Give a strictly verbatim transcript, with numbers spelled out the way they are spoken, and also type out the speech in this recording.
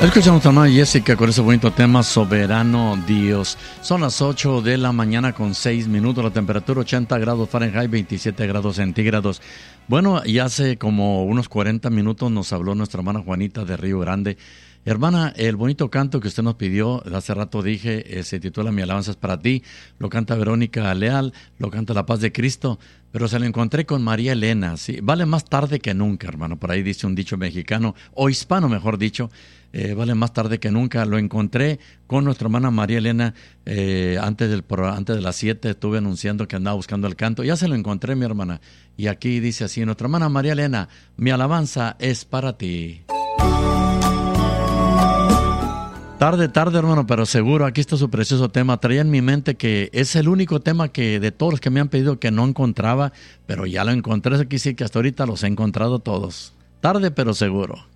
Escuchamos a nuestra hermana Jessica con ese bonito tema, Soberano Dios. Son las ocho de la mañana con seis minutos, la temperatura ochenta grados Fahrenheit, veintisiete grados centígrados. Bueno, y hace como unos cuarenta minutos nos habló nuestra hermana Juanita de Río Grande. Hermana, el bonito canto que usted nos pidió, hace rato dije, eh, se titula Mi alabanza es para ti, lo canta Verónica Leal, lo canta La Paz de Cristo, pero se lo encontré con María Elena, ¿sí? Vale más tarde que nunca, hermano, por ahí dice un dicho mexicano, o hispano mejor dicho, eh, vale más tarde que nunca. Lo encontré con nuestra hermana María Elena, eh, antes, del, antes de las siete estuve anunciando que andaba buscando el canto, ya se lo encontré, mi hermana, y aquí dice así, nuestra hermana María Elena, mi alabanza es para ti. Tarde, tarde, hermano, pero seguro, aquí está su precioso tema. Traía en mi mente que es el único tema que de todos los que me han pedido que no encontraba, pero ya lo encontré. Aquí sí que hasta ahorita los he encontrado todos. Tarde, pero seguro.